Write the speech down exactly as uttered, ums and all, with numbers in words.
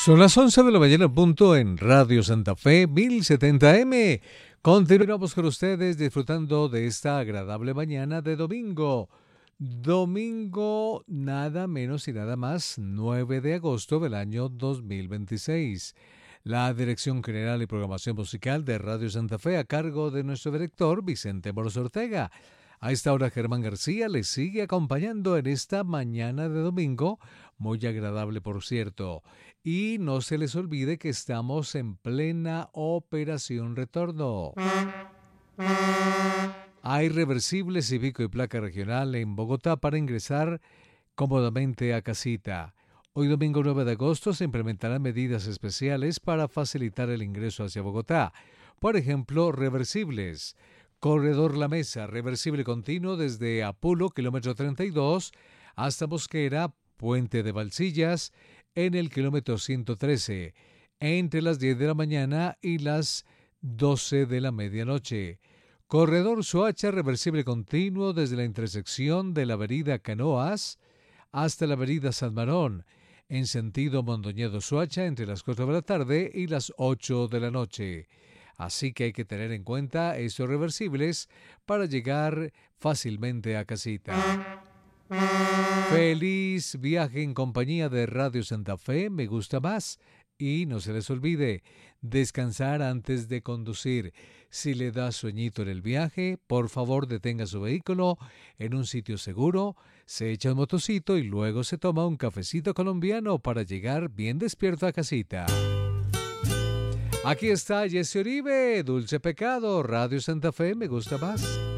Son las once de la mañana en punto en Radio Santa Fe mil setenta eme. Continuamos con ustedes disfrutando de esta agradable mañana de domingo. Domingo nada menos y nada más nueve de agosto del año dos mil veintiséis. La Dirección General y Programación Musical de Radio Santa Fe a cargo de nuestro director Vicente Moros Ortega. A esta hora Germán García les sigue acompañando en esta mañana de domingo, muy agradable por cierto. Y no se les olvide que estamos en plena operación retorno. Hay reversible cívico y placa regional en Bogotá para ingresar cómodamente a casita. Hoy domingo nueve de agosto se implementarán medidas especiales para facilitar el ingreso hacia Bogotá. Por ejemplo, reversibles. Corredor La Mesa, reversible continuo desde Apulo, kilómetro treinta y dos, hasta Mosquera, Puente de Valsillas, en el kilómetro ciento trece, entre las diez de la mañana y las doce de la medianoche. Corredor Soacha, reversible continuo desde la intersección de la avenida Canoas hasta la avenida San Marón, en sentido Mondoñedo-Soacha, entre las cuatro de la tarde y las ocho de la noche. Así que hay que tener en cuenta estos reversibles para llegar fácilmente a casita. Feliz viaje en compañía de Radio Santa Fe, me gusta más. Y no se les olvide, descansar antes de conducir. Si le da sueñito en el viaje, por favor detenga su vehículo en un sitio seguro, se echa un motocito y luego se toma un cafecito colombiano para llegar bien despierto a casita. Aquí está Jesse Oribe, Dulce Pecado, Radio Santa Fe, me gusta más.